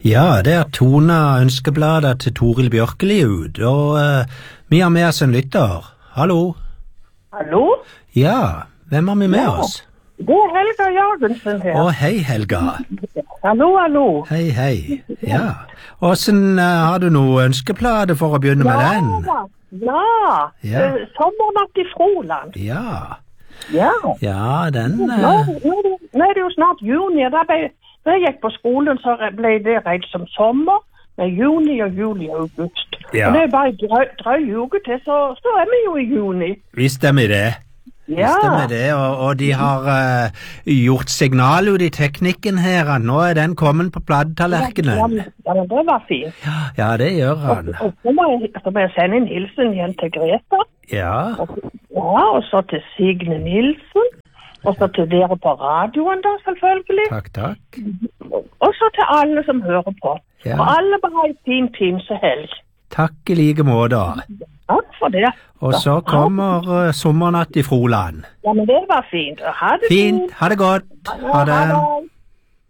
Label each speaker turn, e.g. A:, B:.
A: Ja, det Tona ønskebladet til Toril Bjørkeli ut, og vi har med oss en lytter. Hallo?
B: Hallo?
A: Ja, hvem har vi med oss?
B: Det Helga Jørgensen her.
A: Å, hei Helga.
B: Hallo, hallo.
A: Hei, hei. Ja. Hvordan har du noe ønskeplate for å begynne med den?
B: Ja. Sommernatt i Froland.
A: Ja.
B: Ja.
A: Ja, den...
B: Nå er det jo snart juni, da jeg gikk på skolen, så ble det rett som sommer, med juni og juli og august.
A: Ja.
B: Og det er bare drøy uke til, så er vi jo i juni.
A: Visst er vi det.
B: Ja.
A: Visst er vi det, og de har gjort signal ut i teknikken her, at nå er den kommet på pladetallerkenen.
B: Ja, men det var fint.
A: Ja, det gjør han.
B: Og så må jeg sende en hilsen igjen til Greta.
A: Ja.
B: Ja, og så til Signe Nilsen. Og så til dere på radioen da, selvfølgelig.
A: Takk.
B: Og så til alle som hører på.
A: Ja.
B: Og alle bare en fin pinsehelg.
A: Takk i like måte.
B: Takk for det.
A: Og så kommer sommernatt i Froland.
B: Ja, men det var fint. Ha det
A: fint. Ha det godt. Ha det.